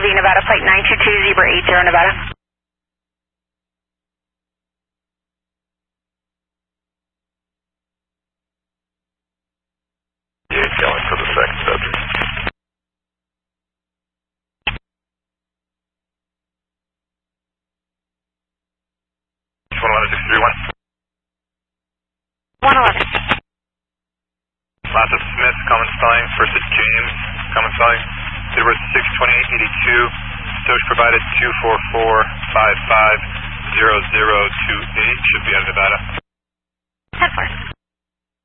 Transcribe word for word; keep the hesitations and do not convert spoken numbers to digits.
City, Nevada, flight nine two two, Zebra eight zero, Nevada. Yeah, going for the second subject. one eleven six three one. one eleven. Lots of Smith, Cummins flying, first is James, Cummins flying, zero six twenty-eight eighty-two, Stoke provided two four four five five zero zero two eight, should be out of Nevada. ten four.